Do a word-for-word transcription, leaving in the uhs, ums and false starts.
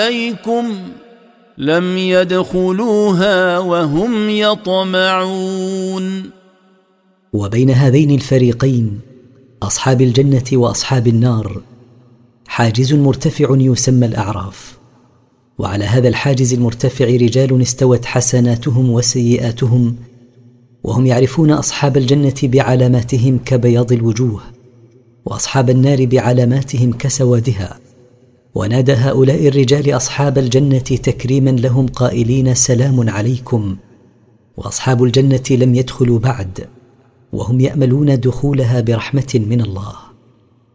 عليكم لم يدخلوها وهم يطمعون. وبين هذين الفريقين أصحاب الجنة وأصحاب النار حاجز مرتفع يسمى الأعراف، وعلى هذا الحاجز المرتفع رجال استوت حسناتهم وسيئاتهم، وهم يعرفون أصحاب الجنة بعلاماتهم كبياض الوجوه، وأصحاب النار بعلاماتهم كسوادها. ونادى هؤلاء الرجال أصحاب الجنة تكريما لهم قائلين سلام عليكم. وأصحاب الجنة لم يدخلوا بعد، وهم يأملون دخولها برحمة من الله.